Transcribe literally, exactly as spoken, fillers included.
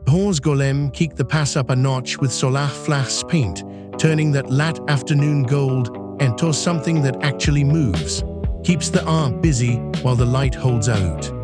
Horse Golem kick the pass up a notch with Solar Flash paint, turning that lat afternoon gold into something that actually moves. Keeps the arm busy while the light holds out.